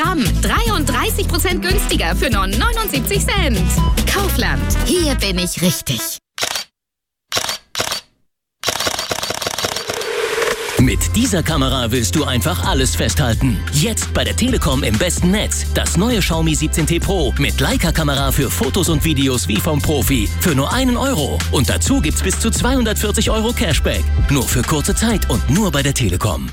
Gramm. 33% günstiger für nur 79 Cent. Kaufland. Hier bin ich richtig. Mit dieser Kamera willst du einfach alles festhalten. Jetzt bei der Telekom im besten Netz. Das neue Xiaomi 17T Pro mit Leica-Kamera für Fotos und Videos wie vom Profi. Für nur 1 Euro. Und dazu gibt's bis zu 240 Euro Cashback. Nur für kurze Zeit und nur bei der Telekom.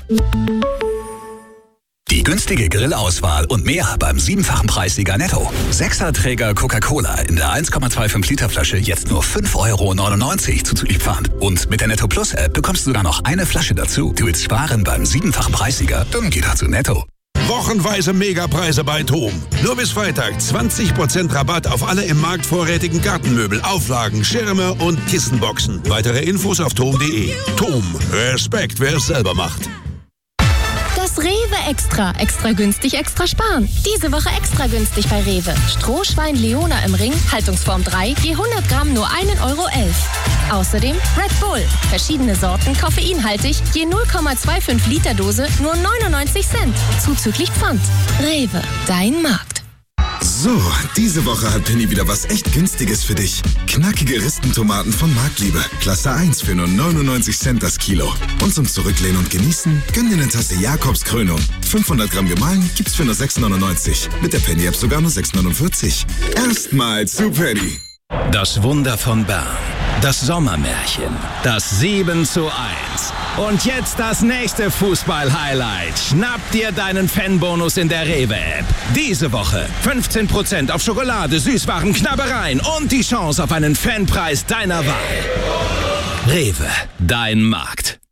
Die günstige Grillauswahl und mehr beim 7-fachen Preissieger Netto. 6er-Träger Coca-Cola in der 1,25 Liter Flasche jetzt nur 5,99 € zuzüglich Pfand. Und mit der Netto Plus App bekommst du sogar noch eine Flasche dazu. Du willst sparen beim 7-fachen Preissieger? Dann geh dazu Netto. Wochenweise Megapreise bei TOM. Nur bis Freitag 20% Rabatt auf alle im Markt vorrätigen Gartenmöbel, Auflagen, Schirme und Kissenboxen. Weitere Infos auf tom.de. TOM. Respekt, wer es selber macht. Das Rewe Extra. Extra günstig, extra sparen. Diese Woche extra günstig bei Rewe. Strohschwein Leona im Ring, Haltungsform 3, je 100 Gramm nur 1,11 Euro. Außerdem Red Bull. Verschiedene Sorten, koffeinhaltig, je 0,25 Liter Dose, nur 99 Cent. Zuzüglich Pfand. Rewe, dein Markt. So, diese Woche hat Penny wieder was echt Günstiges für dich. Knackige Ristentomaten von Marktliebe. Klasse 1 für nur 99 Cent das Kilo. Und zum Zurücklehnen und Genießen, gönn dir eine Tasse Jakobskrönung. 500 Gramm gemahlen gibt's für nur 6,99. Mit der Penny-App sogar nur 6,49. Erstmal zu Penny. Das Wunder von Bern. Das Sommermärchen. Das 7:1. Und jetzt das nächste Fußball-Highlight. Schnapp dir deinen Fanbonus in der Rewe-App. Diese Woche 15% auf Schokolade, Süßwaren, Knabbereien und die Chance auf einen Fanpreis deiner Wahl. Rewe, dein Markt.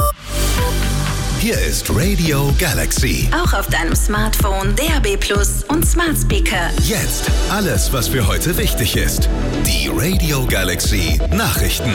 Hier ist Radio Galaxy. Auch auf deinem Smartphone, DAB+ und Smart Speaker. Jetzt alles, was für heute wichtig ist. Die Radio Galaxy Nachrichten.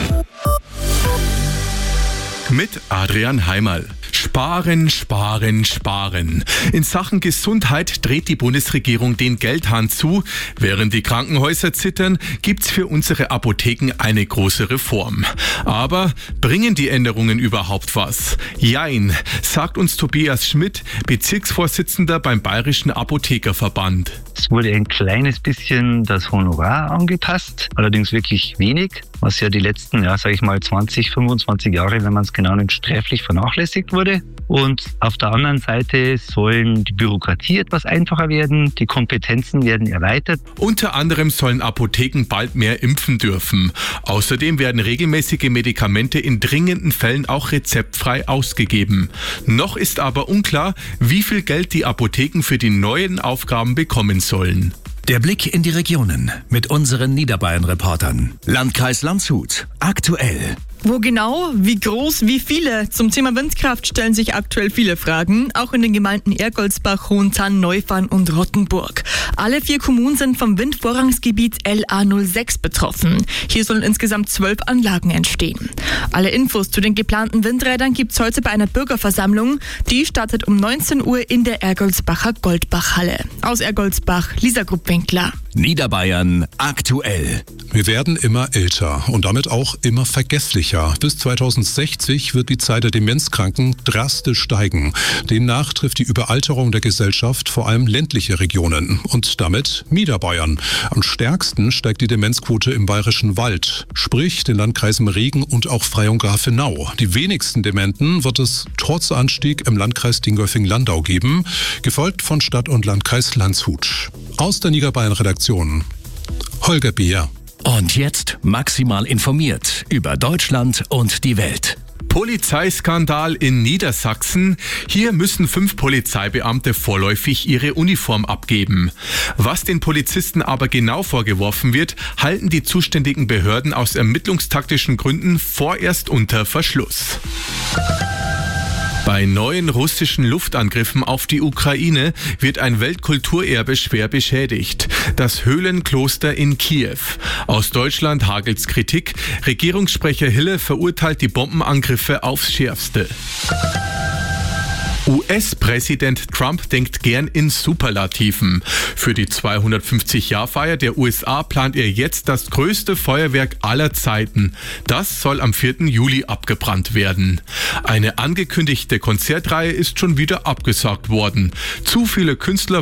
Mit Adrian Heimerl. Sparen, sparen, sparen. In Sachen Gesundheit dreht die Bundesregierung den Geldhahn zu. Während die Krankenhäuser zittern, gibt's für unsere Apotheken eine große Reform. Aber bringen die Änderungen überhaupt was? Jein, sagt uns Tobias Schmidt, Bezirksvorsitzender beim Bayerischen Apothekerverband. Es wurde ein kleines bisschen das Honorar angepasst, allerdings wirklich wenig, was ja die letzten, 20, 25 Jahre, wenn man es genau nimmt, sträflich vernachlässigt wurde. Und auf der anderen Seite sollen die Bürokratie etwas einfacher werden, die Kompetenzen werden erweitert. Unter anderem sollen Apotheken bald mehr impfen dürfen. Außerdem werden regelmäßige Medikamente in dringenden Fällen auch rezeptfrei ausgegeben. Noch ist aber unklar, wie viel Geld die Apotheken für die neuen Aufgaben bekommen sollen. Der Blick in die Regionen mit unseren Niederbayern-Reportern. Landkreis Landshut. Aktuell. Wo genau, wie groß, wie viele? Zum Thema Windkraft stellen sich aktuell viele Fragen, auch in den Gemeinden Ergoldsbach, Hohenzahn, Neufahrn und Rottenburg. Alle 4 Kommunen sind vom Windvorrangsgebiet LA06 betroffen. Hier sollen insgesamt 12 Anlagen entstehen. Alle Infos zu den geplanten Windrädern gibt's heute bei einer Bürgerversammlung. Die startet um 19 Uhr in der Ergoldsbacher Goldbachhalle. Aus Ergoldsbach, Lisa Grupp-Winkler. Niederbayern aktuell. Wir werden immer älter und damit auch immer vergesslicher. Bis 2060 wird die Zahl der Demenzkranken drastisch steigen. Demnach trifft die Überalterung der Gesellschaft vor allem ländliche Regionen und damit Niederbayern. Am stärksten steigt die Demenzquote im Bayerischen Wald, sprich den Landkreisen Regen und auch Freyung-Grafenau. Die wenigsten Dementen wird es trotz Anstieg im Landkreis Dingolfing-Landau geben, gefolgt von Stadt- und Landkreis Landshut. Aus der Niederbayern-Redaktion Holger Beer. Und jetzt maximal informiert über Deutschland und die Welt. Polizeiskandal in Niedersachsen. Hier müssen 5 Polizeibeamte vorläufig ihre Uniform abgeben. Was den Polizisten aber genau vorgeworfen wird, halten die zuständigen Behörden aus ermittlungstaktischen Gründen vorerst unter Verschluss. Bei neuen russischen Luftangriffen auf die Ukraine wird ein Weltkulturerbe schwer beschädigt. Das Höhlenkloster in Kiew. Aus Deutschland hagelt's Kritik. Regierungssprecher Hille verurteilt die Bombenangriffe aufs Schärfste. US-Präsident Trump denkt gern in Superlativen. Für die 250-Jahr-Feier der USA plant er jetzt das größte Feuerwerk aller Zeiten. Das soll am 4. Juli abgebrannt werden. Eine angekündigte Konzertreihe ist schon wieder abgesagt worden. Zu viele Künstler